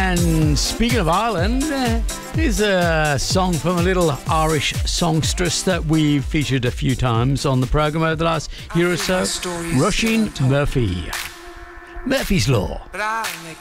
And speaking of Ireland, here's a song from a little Irish songstress that we've featured a few times on the programme over the last year or so, Roisin Murphy. Murphy's Law.